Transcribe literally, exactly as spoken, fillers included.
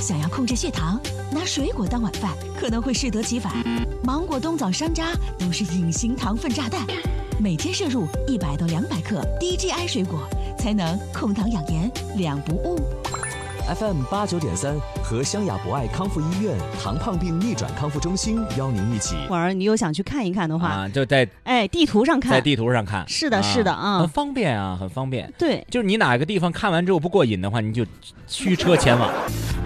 想要控制血糖，拿水果当晚饭可能会适得其反。芒果、冬枣、山楂都是隐形糖分炸弹，每天摄入一百到两百克 D G I 水果，才能控糖养颜，两不误。 F M 八九点三和湘雅博爱康复医院糖胖病逆转康复中心邀您一起。 婉儿，你有想去看一看的话， 啊，就在哎地图上看， 在地图上看， 是的， 啊、 是的啊， 很方便啊，很方便。 对， 就是你哪个地方看完之后不过瘾的话，你就驱车前往。